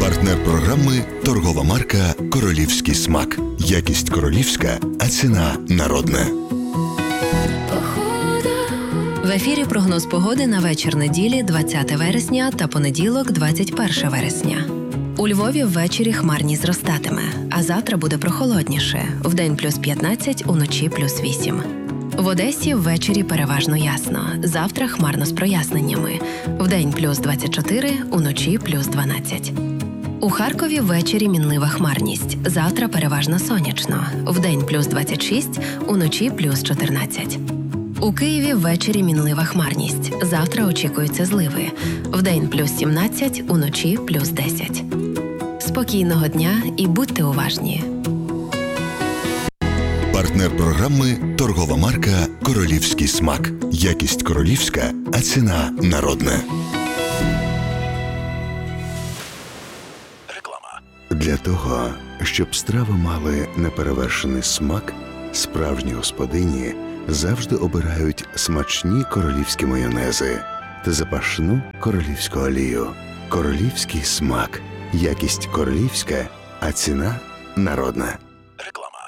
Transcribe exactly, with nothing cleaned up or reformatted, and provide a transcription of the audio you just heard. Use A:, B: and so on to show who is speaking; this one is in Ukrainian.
A: Партнер програми – торгова марка «Королівський смак». Якість королівська, а ціна народна.
B: В ефірі прогноз погоди на вечір неділі двадцяте вересня та понеділок двадцять перше вересня. У Львові ввечері хмарність зростатиме, а завтра буде прохолодніше. Вдень плюс п'ятнадцять, уночі плюс вісім. В Одесі ввечері переважно ясно. Завтра хмарно з проясненнями. Вдень плюс двадцять чотири, уночі плюс дванадцять. У Харкові ввечері мінлива хмарність. Завтра переважно сонячно. Вдень плюс двадцять шість, уночі плюс чотирнадцять. У Києві ввечері мінлива хмарність. Завтра очікуються зливи. Вдень плюс сімнадцять, уночі плюс десять. Спокійного дня і будьте уважні.
A: Партнер програми – торгова марка «Королівський смак». Якість королівська, а ціна народна.
C: Реклама.
A: Для того, щоб страви мали неперевершений смак, справжні господині завжди обирають смачні королівські майонези та запашну королівську олію. Королівський смак. Якість королівська, а ціна народна.